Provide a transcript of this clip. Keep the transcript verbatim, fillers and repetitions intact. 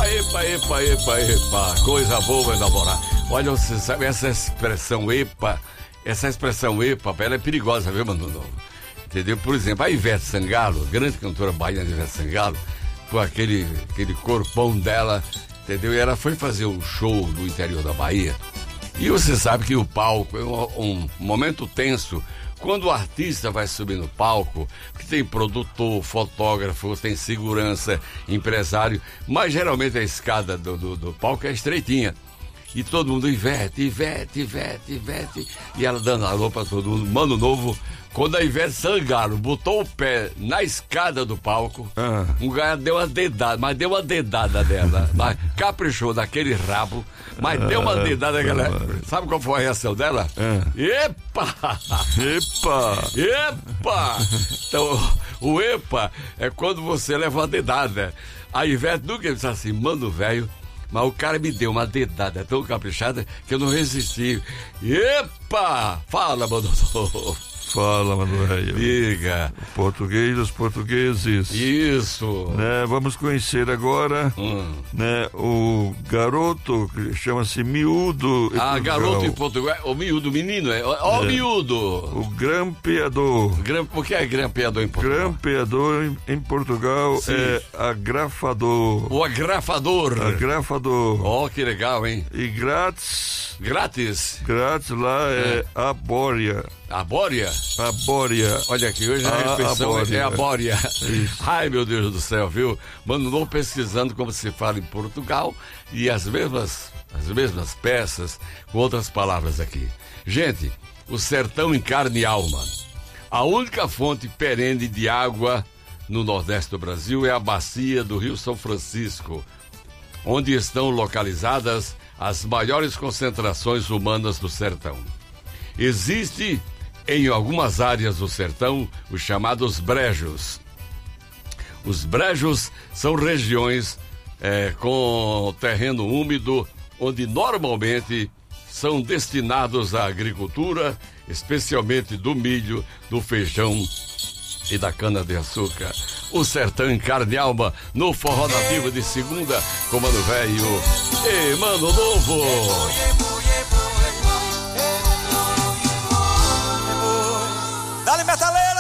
Epa, epa, epa, epa, epa. Coisa boa é namorar. Olha, você sabe, essa expressão epa, essa expressão epa, ela é perigosa, viu, mano? Entendeu? Por exemplo, a Ivete Sangalo, grande cantora baiana Ivete Sangalo, com aquele, aquele corpão dela, entendeu? E ela foi fazer um show no interior da Bahia. E você sabe que o palco é um, um momento tenso. Quando o artista vai subir no palco, que tem produtor, fotógrafo, tem segurança, empresário, mas geralmente a escada do, do, do palco é estreitinha. E todo mundo, Ivete, Ivete, Ivete, Ivete. E ela dando alô pra todo mundo. Mano Novo, quando a Ivete Sangalo botou o pé na escada do palco, ah. um cara deu uma dedada, mas deu uma dedada dela. Mas caprichou daquele rabo, mas ah. deu uma dedada daquela. Sabe qual foi a reação dela? Ah. Epa! Epa! Epa! Então, o epa é quando você leva uma dedada. A Ivete nunca disse assim, mano, velho. Mas o cara me deu uma dedada tão caprichada que eu não resisti. Epa! Fala, mano. Fala, mano velho. Diga. O português dos portugueses. Isso. Né, vamos conhecer agora hum. né, o garoto que chama-se Miúdo. Ah, garoto em Portugal. O miúdo, menino, é? Ó, o é. miúdo. O grampeador. Gram... Por que é grampeador em Portugal? Grampeador em, em Portugal Sim. é agrafador. O agrafador. Agrafador. Ó, oh, que legal, hein? E grátis. Grátis? Grátis lá é, é abória. Abória? Abória. Olha aqui, hoje a refeição é a abória. Ai, meu Deus do céu, viu? Mano, vou pesquisando como se fala em Portugal e as mesmas, as mesmas peças com outras palavras aqui. Gente, o sertão em carne e alma. A única fonte perene de água no Nordeste do Brasil é a bacia do Rio São Francisco, onde estão localizadas as maiores concentrações humanas do sertão. Existe em algumas áreas do sertão os chamados brejos. Os brejos são regiões é, com terreno úmido, onde normalmente são destinados à agricultura, especialmente do milho, do feijão e da cana-de-açúcar. O sertão em carne e alma, no Forró Nativo de segunda, com Mano Velho e Mano Novo. Dale, metaleiro!